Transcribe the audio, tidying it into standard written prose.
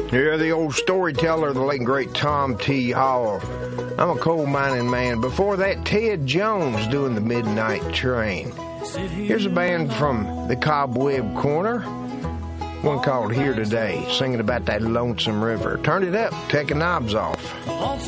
Yeah, the old storyteller, the late and great Tom T. Hall. I'm a coal mining man. Before that, Ted Jones doing the Midnight Train. Here's a band from the Cobweb Corner, one called Here Today, singing about that lonesome river. Turn it up, take the knobs off.